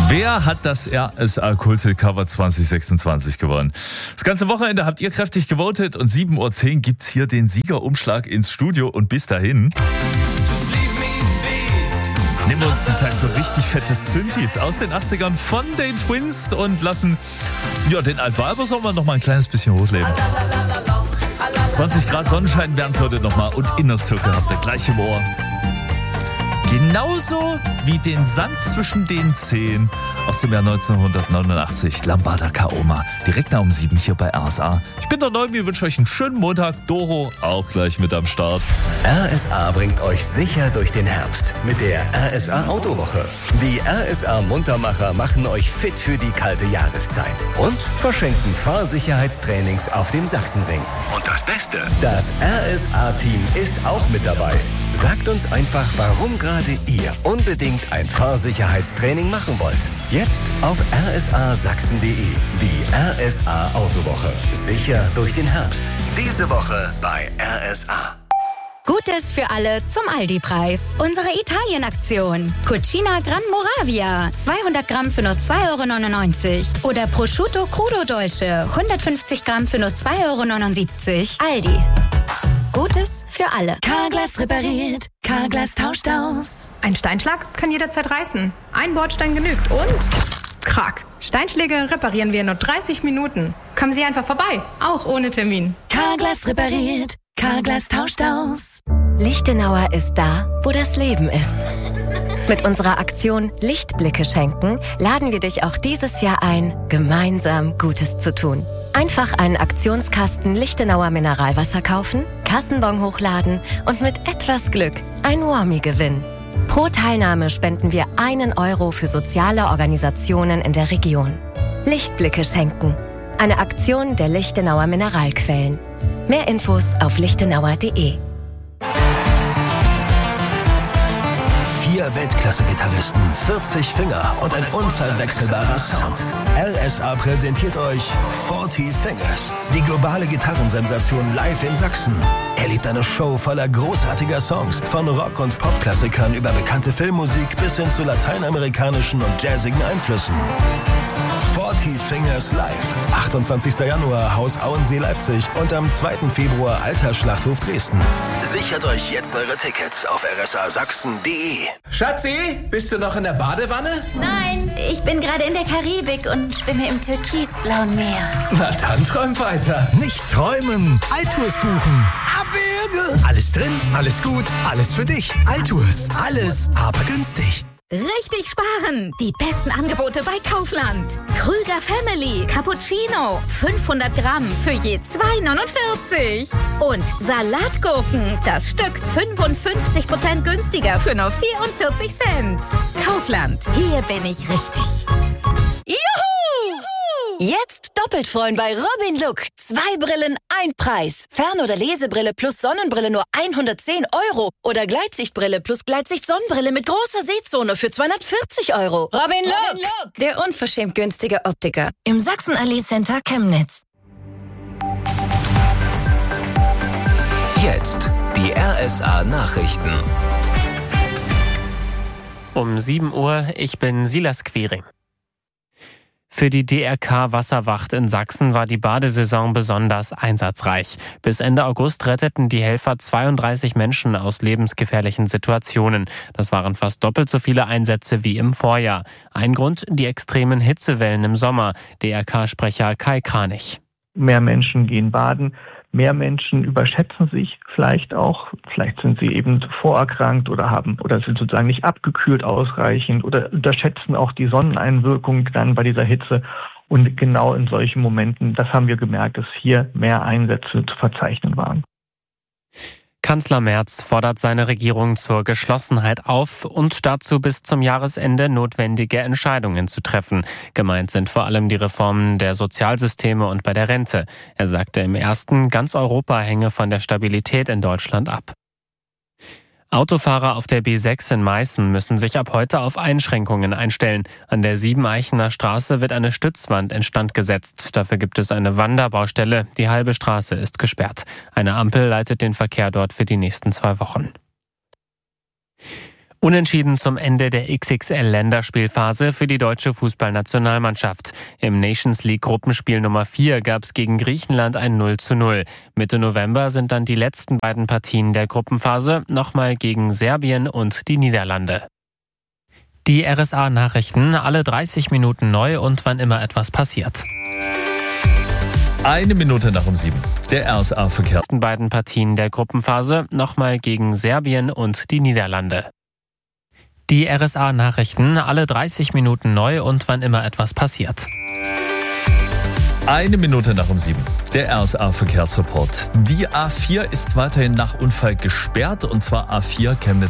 Wer hat das RSA Kulthit-Cover 2026 gewonnen? Das ganze Wochenende habt ihr kräftig gewotet und 7.10 Uhr gibt's hier den Siegerumschlag ins Studio. Und bis dahin nehmen wir uns die Zeit für richtig fette Synthes aus den 80ern von den Twins und lassen den Altweibersommer noch mal ein kleines bisschen hochleben. 20 Grad Sonnenschein werden es heute nochmal und Inner Circle habt ihr gleich im Ohr. Genauso wie den Sand zwischen den Zehen aus dem Jahr 1989, Lambada Kaoma. Direkt nach um 7 hier bei RSA. Ich bin der Neumi, wünsche euch einen schönen Montag. Doro auch gleich mit am Start. RSA bringt euch sicher durch den Herbst mit der RSA Autowoche. Die RSA Muntermacher machen euch fit für die kalte Jahreszeit und verschenken Fahrsicherheitstrainings auf dem Sachsenring. Und das Beste, das RSA-Team ist auch mit dabei. Sagt uns einfach, warum gerade ihr unbedingt ein Fahrsicherheitstraining machen wollt. Jetzt auf rsasachsen.de. Die RSA Autowoche. Sicher durch den Herbst. Diese Woche bei RSA. Gutes für alle zum Aldi-Preis. Unsere Italien-Aktion. Cucina Gran Moravia. 200 Gramm für nur 2,99 €. Oder Prosciutto Crudo Dolce. 150 Gramm für nur 2,79 €. Aldi. Gutes für alle. Carglass repariert. Carglass tauscht aus. Ein Steinschlag kann jederzeit reißen. Ein Bordstein genügt und... Krack. Steinschläge reparieren wir in nur 30 Minuten. Kommen Sie einfach vorbei. Auch ohne Termin. Carglass repariert. Carglass tauscht aus. Lichtenauer ist da, wo das Leben ist. Mit unserer Aktion Lichtblicke schenken laden wir dich auch dieses Jahr ein, gemeinsam Gutes zu tun. Einfach einen Aktionskasten Lichtenauer Mineralwasser kaufen, Kassenbon hochladen und mit etwas Glück ein Warmie gewinnen. Pro Teilnahme spenden wir 1 € für soziale Organisationen in der Region. Lichtblicke schenken. Eine Aktion der Lichtenauer Mineralquellen. Mehr Infos auf lichtenauer.de. 4 Weltklasse-Gitarristen, 40 Finger und ein unverwechselbarer Sound. RSA präsentiert euch 40 Fingers, die globale Gitarrensensation live in Sachsen. Erlebt eine Show voller großartiger Songs, von Rock- und Popklassikern über bekannte Filmmusik bis hin zu lateinamerikanischen und jazzigen Einflüssen. 40 Fingers live. 28. Januar Haus Auensee Leipzig und am 2. Februar Alter Schlachthof Dresden. Sichert euch jetzt eure Tickets auf rsasachsen.de. Schatzi, bist du noch in der Badewanne? Nein, ich bin gerade in der Karibik und schwimme im türkisblauen Meer. Na dann träum weiter. Nicht träumen, Altours buchen. Abwürge. Alles drin, alles gut, alles für dich. Altours, alles, aber günstig. Richtig sparen! Die besten Angebote bei Kaufland. Krüger Family Cappuccino 500 Gramm für je 2,49 €. Und Salatgurken, das Stück 55% günstiger für nur 44 Cent. Kaufland, hier bin ich richtig. Juhu! Jetzt doppelt freuen bei Robin Look. 2 Brillen, 1 Preis. Fern- oder Lesebrille plus Sonnenbrille nur 110 € oder Gleitsichtbrille plus Gleitsicht-Sonnenbrille mit großer Sehzone für 240 €. Robin Look, der unverschämt günstige Optiker im Sachsenallee Center Chemnitz. Jetzt die RSA Nachrichten. Um 7 Uhr, ich bin Silas Quiring. Für die DRK Wasserwacht in Sachsen war die Badesaison besonders einsatzreich. Bis Ende August retteten die Helfer 32 Menschen aus lebensgefährlichen Situationen. Das waren fast doppelt so viele Einsätze wie im Vorjahr. Ein Grund, die extremen Hitzewellen im Sommer. DRK-Sprecher Kai Kranich. Mehr Menschen gehen baden. Mehr Menschen überschätzen sich vielleicht auch. Vielleicht sind sie eben vorerkrankt oder sind sozusagen nicht abgekühlt ausreichend oder unterschätzen auch die Sonneneinwirkung dann bei dieser Hitze. Und genau in solchen Momenten, das haben wir gemerkt, dass hier mehr Einsätze zu verzeichnen waren. Kanzler Merz fordert seine Regierung zur Geschlossenheit auf und dazu bis zum Jahresende notwendige Entscheidungen zu treffen. Gemeint sind vor allem die Reformen der Sozialsysteme und bei der Rente. Er sagte im ersten, ganz Europa hänge von der Stabilität in Deutschland ab. Autofahrer auf der B6 in Meißen müssen sich ab heute auf Einschränkungen einstellen. An der Siebeneichener Straße wird eine Stützwand instand gesetzt. Dafür gibt es eine Wanderbaustelle. Die halbe Straße ist gesperrt. Eine Ampel leitet den Verkehr dort für die nächsten 2 Wochen. Unentschieden zum Ende der XXL-Länderspielphase für die deutsche Fußballnationalmannschaft. Im Nations League Gruppenspiel Nummer 4 gab es gegen Griechenland ein 0:0. Mitte November sind dann die letzten beiden Partien der Gruppenphase, nochmal gegen Serbien und die Niederlande. Die RSA-Nachrichten, alle 30 Minuten neu und wann immer etwas passiert. 1 Minute nach um 7. Der RSA-Verkehr. Die beiden Partien der Gruppenphase, nochmal gegen Serbien und die Niederlande. Die RSA-Nachrichten, alle 30 Minuten neu und wann immer etwas passiert. 1 Minute nach um 7. Der RSA-Verkehrsreport. Die A4 ist weiterhin nach Unfall gesperrt, und zwar A4 Chemnitz.